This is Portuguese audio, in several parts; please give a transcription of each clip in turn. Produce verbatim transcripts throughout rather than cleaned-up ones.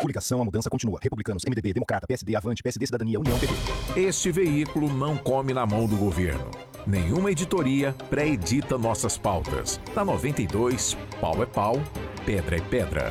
Coligação, a mudança continua. Republicanos, M D B, Democrata, P S D, Avante, P S D, Cidadania, União, P T. Este veículo não come na mão do governo. Nenhuma editoria pré-edita nossas pautas. Na noventa e dois, pau é pau, pedra é pedra.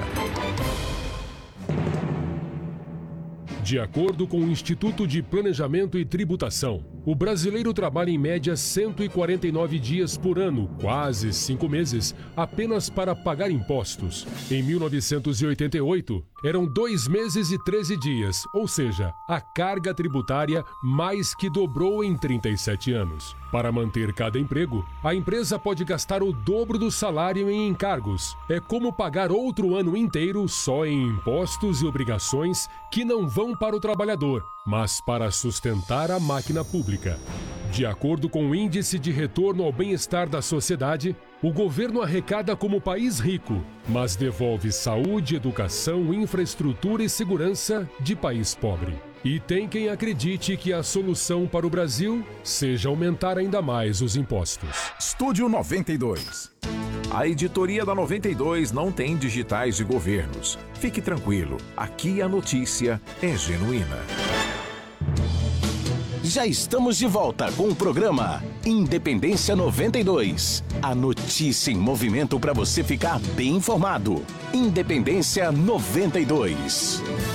De acordo com o Instituto de Planejamento e Tributação, o brasileiro trabalha em média cento e quarenta e nove dias por ano, quase cinco meses, apenas para pagar impostos. Em mil novecentos e oitenta e oito, eram dois meses e treze dias, ou seja, a carga tributária mais que dobrou em trinta e sete anos. Para manter cada emprego, a empresa pode gastar o dobro do salário em encargos. É como pagar outro ano inteiro só em impostos e obrigações que não vão para o trabalhador, mas para sustentar a máquina pública. De acordo com o Índice de Retorno ao Bem-Estar da Sociedade, o governo arrecada como país rico, mas devolve saúde, educação, infraestrutura e segurança de país pobre. E tem quem acredite que a solução para o Brasil seja aumentar ainda mais os impostos. Estúdio noventa e dois. A editoria da noventa e dois não tem digitais de governos. Fique tranquilo, aqui a notícia é genuína. Já estamos de volta com o programa Independência noventa e dois. A notícia em movimento para você ficar bem informado. Independência noventa e dois.